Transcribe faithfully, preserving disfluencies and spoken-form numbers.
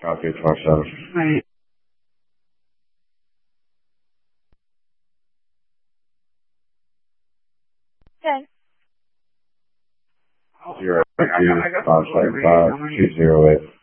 Copy, five seven. Right. Okay. Zero two five seven five two zero eight.